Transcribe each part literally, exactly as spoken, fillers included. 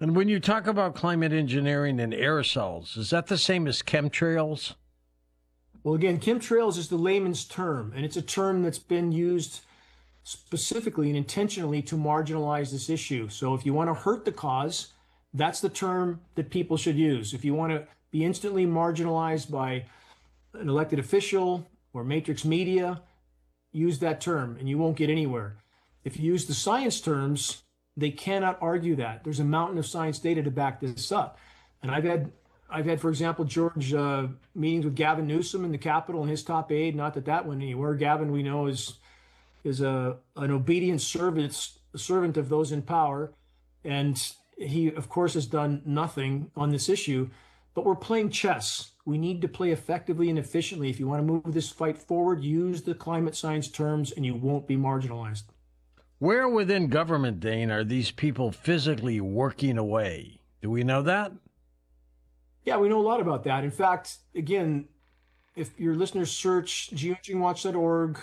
And when you talk about climate engineering and aerosols, is that the same as chemtrails? Well, again, chemtrails is the layman's term, and it's a term that's been used specifically and intentionally to marginalize this issue. So if you want to hurt the cause, that's the term that people should use. If you want to be instantly marginalized by an elected official or matrix media, use that term and you won't get anywhere. If you use the science terms, they cannot argue that. There's a mountain of science data to back this up. And I've had, I've had, for example, George, uh, meetings with Gavin Newsom in the Capitol and his top aide. Not that that went anywhere. Gavin, we know, is is a an obedient servant servant of those in power, and he, of course, has done nothing on this issue. But we're playing chess. We need to play effectively and efficiently. If you want to move this fight forward, use the climate science terms, and you won't be marginalized. Where within government, Dane, are these people physically working away? Do we know that? Yeah, we know a lot about that. In fact, again, if your listeners search geoengineering watch dot org,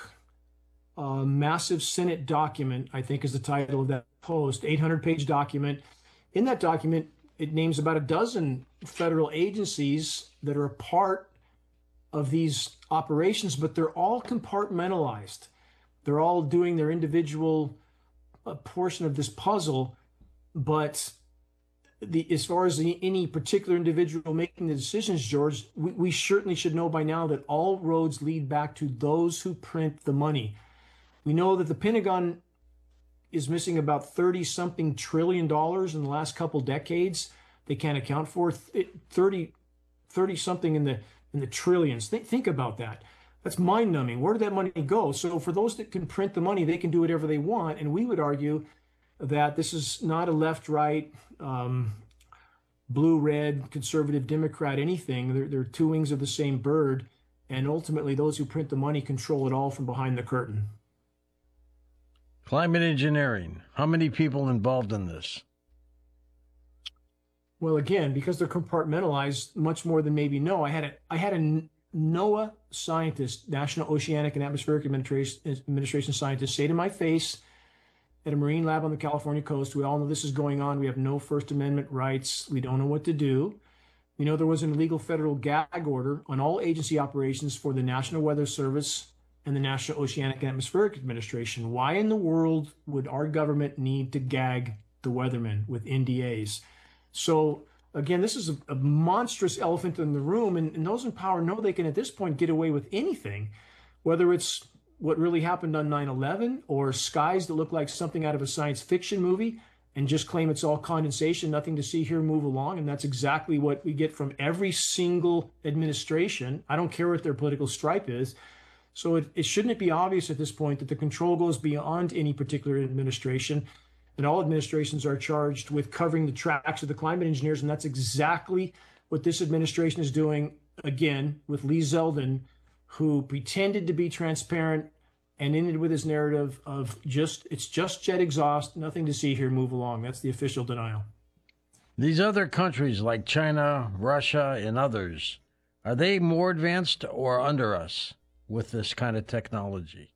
a massive Senate document, I think is the title of that post, eight hundred page document. In that document, it names about a dozen federal agencies that are a part of these operations, but they're all compartmentalized. They're all doing their individual uh, portion of this puzzle, but the, as far as the, any particular individual making the decisions, George, we, we certainly should know by now that all roads lead back to those who print the money. We know that the Pentagon is missing about thirty something trillion dollars in the last couple decades. They can't account for thirty, thirty something in the in the trillions. Think, think about that. That's mind numbing. Where did that money go? So for those that can print the money, they can do whatever they want. And we would argue that this is not a left, right, um, blue, red, conservative, Democrat, anything. They're, they're two wings of the same bird. And ultimately, those who print the money control it all from behind the curtain. Climate engineering. How many people involved in this? Well, again, because they're compartmentalized, much more than maybe know. I had a I had a NOAA scientist, National Oceanic and Atmospheric Administration, Administration scientist, say to my face at a marine lab on the California coast, we all know this is going on. We have no First Amendment rights. We don't know what to do. We know there was an illegal federal gag order on all agency operations for the National Weather Service and the National Oceanic and Atmospheric Administration. Why in the world would our government need to gag the weathermen with N D As? So again, this is a, a monstrous elephant in the room, and, and those in power know they can at this point get away with anything, whether it's what really happened on nine eleven or skies that look like something out of a science fiction movie and just claim it's all condensation, nothing to see here, move along. And that's exactly what we get from every single administration. I don't care what their political stripe is. So it, it shouldn't it be obvious at this point that the control goes beyond any particular administration, and all administrations are charged with covering the tracks of the climate engineers, and that's exactly what this administration is doing, again, with Lee Zeldin, who pretended to be transparent and ended with his narrative of just, it's just jet exhaust, nothing to see here, move along. That's the official denial. These other countries like China, Russia, and others, are they more advanced or under us with this kind of technology?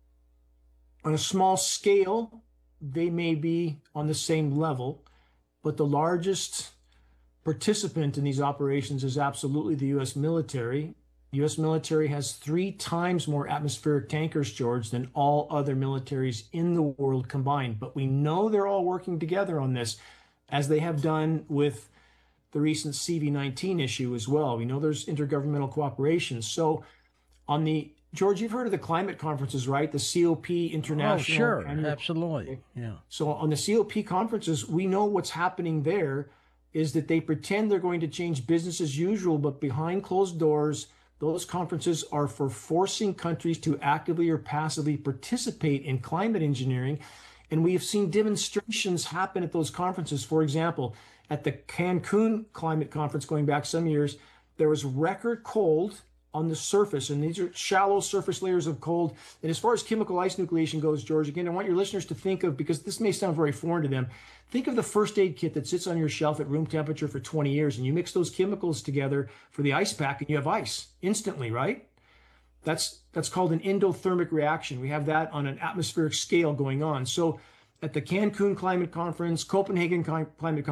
On a small scale, they may be on the same level, but the largest participant in these operations is absolutely the U S military. The U S military has three times more atmospheric tankers, George, than all other militaries in the world combined. But we know they're all working together on this, as they have done with the recent C V nineteen issue as well. We know there's intergovernmental cooperation. So on the, George, you've heard of the climate conferences, right? The C O P International. Oh, sure. Annual. Absolutely. Yeah. So on the C O P conferences, we know what's happening there is that they pretend they're going to change business as usual, but behind closed doors, those conferences are for forcing countries to actively or passively participate in climate engineering. And we have seen demonstrations happen at those conferences. For example, at the Cancun climate conference going back some years, there was record cold on the surface, and these are shallow surface layers of cold. And as far as chemical ice nucleation goes, George, again, I want your listeners to think of, because this may sound very foreign to them, think of the first aid kit that sits on your shelf at room temperature for twenty years, and you mix those chemicals together for the ice pack, and you have ice instantly, right? That's that's called an endothermic reaction. We have that on an atmospheric scale going on. So at the Cancun Climate Conference, Copenhagen Climate Conference,